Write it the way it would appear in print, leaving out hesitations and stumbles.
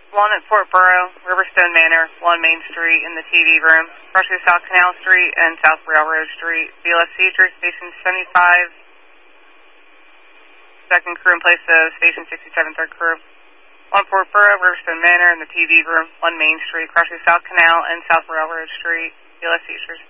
1 at Fort Borough, Riverstone Manor, 1 Main Street in the TV room, partially South Canal Street and South Railroad Street. BLS Features, Station 75, second crew in place of Station 67, third crew. 1 Fort Borough, Riverstone Manor in the TV room, 1 Main Street, partially South Canal and South Railroad Street. BLS Features.